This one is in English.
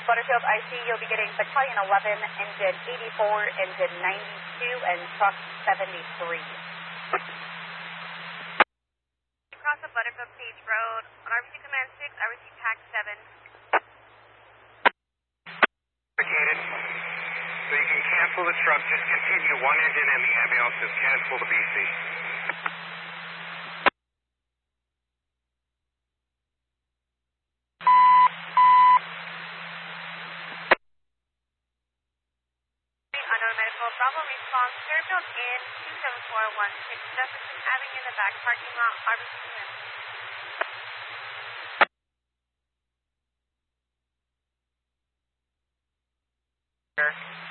Butterfield, I see you'll be getting Battalion 11, Engine 84, Engine 92, and Truck 73. Across the Butterfield Stage Road on RBC Command 6, RBC TAC 7. Indicated. So you can cancel the truck, just continue one engine and the ambulance, just cancel the BC. Unknown medical, Bravo response, Fairfield in 27416, Jefferson Avenue in the back parking lot, RBC Command.